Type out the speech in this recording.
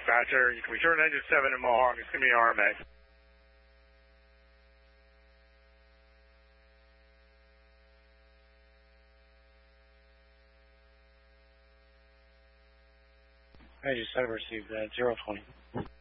dispatcher. You can return engine 7 in Mohawk. It's going to be RMA. Engine 7 received 020.